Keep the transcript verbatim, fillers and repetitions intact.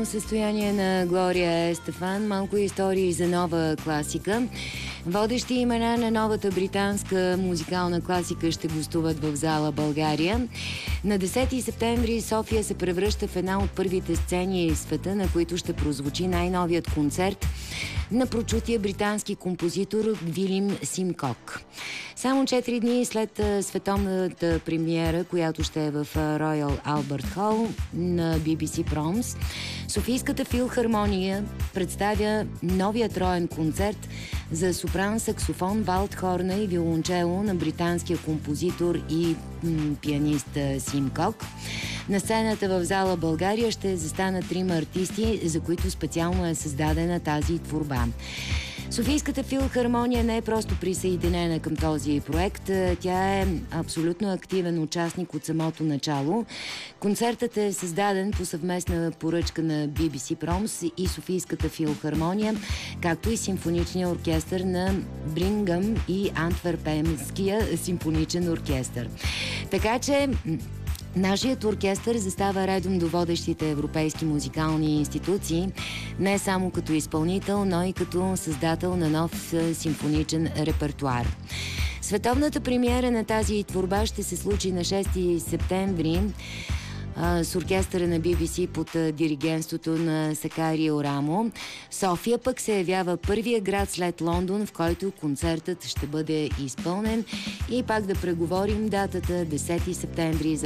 здравословно състояние на Глория Естефан. Малко истории за нова класика. Водещи имена на новата британска музикална класика ще гостуват в зала България. На десети септември София се превръща в една от първите сцени в света, на които ще прозвучи най-новият концерт на прочутия британски композитор Вилим Симкок. Само четири дни след световната премиера, която ще е в Royal Albert Hall на би би си Proms, Софийската филхармония представя новия троен концерт за сопран, саксофон, валдхорна и виолончело на британския композитор и м, пианист Симкок. На сцената в зала България ще застанат трима артисти, за които специално е създадена тази творба. Софийската филхармония не е просто присъединена към този проект. Тя е абсолютно активен участник от самото начало. Концертът е създаден по съвместна поръчка на би би си Proms и Софийската филхармония, както и симфоничния оркестър на Брингъм и Антверпенския симфоничен оркестър. Така че нашият оркестър застава редом до водещите европейски музикални институции, не само като изпълнител, но и като създател на нов симфоничен репертуар. Световната премиера на тази творба ще се случи на шести септември с оркестъра на би би си под диригентството на Сакари Орамо. София пък се явява първия град след Лондон, в който концертът ще бъде изпълнен. И пак да преговорим датата десети септември.